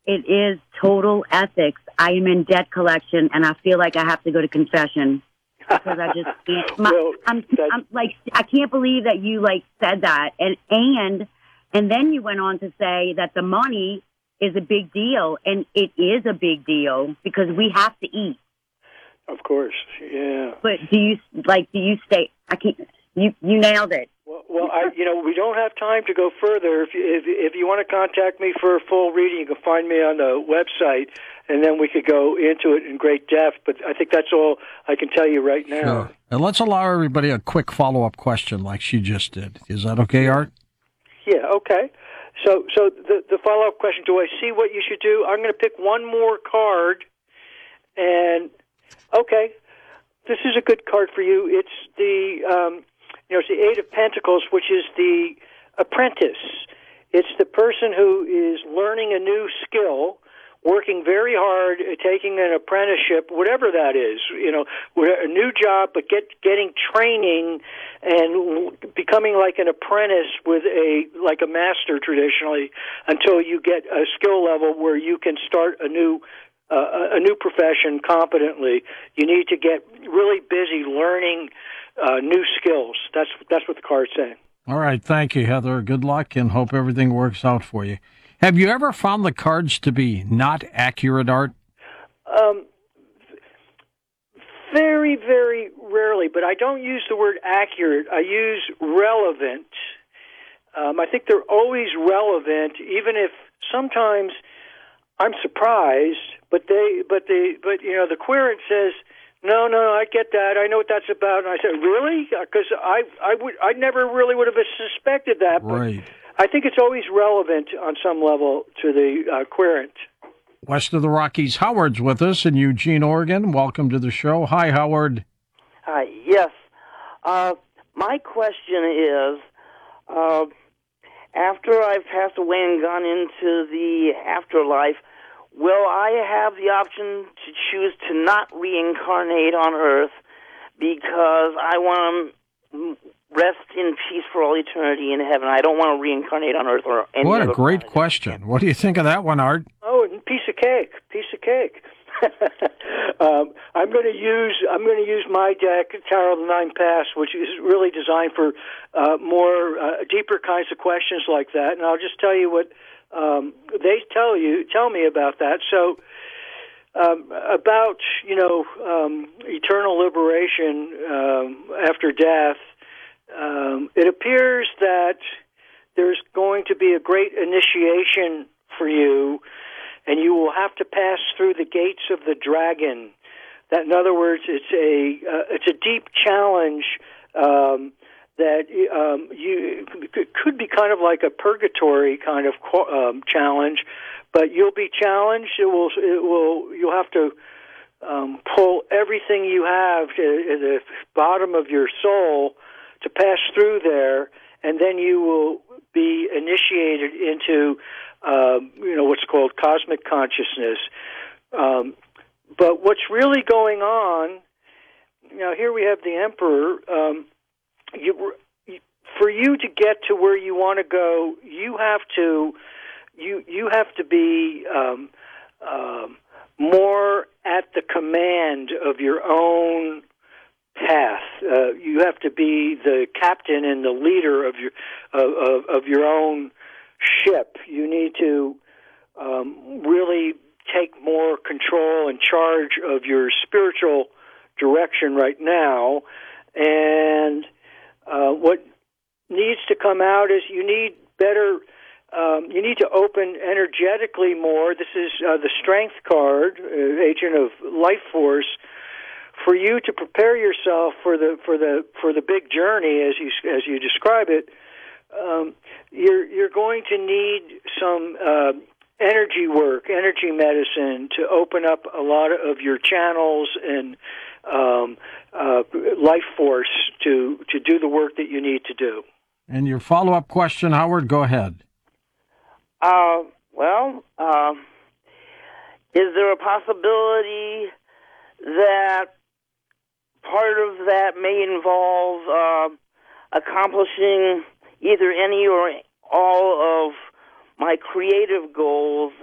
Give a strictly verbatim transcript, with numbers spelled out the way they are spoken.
It is total ethics. I am in debt collection, and I feel like I have to go to confession because I just can't. My, well, I'm, I'm like, I can't believe that you like said that, and and and then you went on to say that the money is a big deal, and it is a big deal because we have to eat. Of course, yeah. But do you like? Do you stay? I can't. You you nailed it. Well, well, I you know we don't have time to go further. If you, if if you want to contact me for a full reading, you can find me on the website, and then we could go into it in great depth. But I think that's all I can tell you right now. Sure. And let's allow everybody a quick follow-up question, like she just did. Is that okay, Art? Yeah. Okay. So so the the follow-up question: do I see what you should do? I'm going to pick one more card, and okay, this is a good card for you. It's the um, you know, it's the Eight of Pentacles, which is the apprentice. It's the person who is learning a new skill, working very hard, at taking an apprenticeship, whatever that is. You know, a new job, but get getting training and becoming like an apprentice with a like a master traditionally, until you get a skill level where you can start a new. Uh, a new profession competently. You need to get really busy learning uh, new skills. That's that's what the card's saying. All right, thank you, Heather. Good luck, and hope everything works out for you. Have you ever found the cards to be not accurate, Art? Um, very, very rarely, but I don't use the word accurate. I use relevant. Um, I think they're always relevant, even if sometimes I'm surprised, but they, but they, but you know, the querent says, "No, no, I get that. I know what that's about." And I said, "Really?" Because I, I would, I never really would have suspected that. But right. I think it's always relevant on some level to the uh, querent. West of the Rockies, Howard's with us in Eugene, Oregon. Welcome to the show. Hi, Howard. Hi. Yes. Uh, my question is. Uh, After I've passed away and gone into the afterlife, will I have the option to choose to not reincarnate on Earth because I want to rest in peace for all eternity in heaven? I don't want to reincarnate on Earth or any What a other great planet. question. What do you think of that one, Art? Oh, piece of cake, piece of cake. um, I'm going to use I'm going to use my deck, Tarot of the Nine Paths, which is really designed for uh, more uh, deeper kinds of questions like that. And I'll just tell you what um, they tell you tell me about that. So um, about you know um, eternal liberation um, after death, um, it appears that there's going to be a great initiation for you. And you will have to pass through the gates of the dragon. That, in other words, it's a uh, it's a deep challenge um, that um, you could be kind of like a purgatory kind of um, challenge, but you'll be challenged. It will it will you'll have to um, pull everything you have to, to the bottom of your soul to pass through there, and then you will be initiated into Um, you know, what's called cosmic consciousness. Um, but what's really going on, you know, here we have the Emperor. Um, you, for you to get to where you want to go, you have to, you you have to be um, um, more at the command of your own path. Uh, you have to be the captain and the leader of your of, of, of your own ship. You need to um, really take more control and charge of your spiritual direction right now. And uh, what needs to come out is you need better, um, you need to open energetically more. This is uh, the Strength card, uh, agent of life force, for you to prepare yourself for the for the for the big journey as you as you describe it. Um, you're you're going to need some uh, energy work, energy medicine to open up a lot of your channels and um, uh, life force to to do the work that you need to do. And your follow-up question, Howard, go ahead. Uh, well, uh, is there a possibility that part of that may involve uh, accomplishing either any or all of my creative goals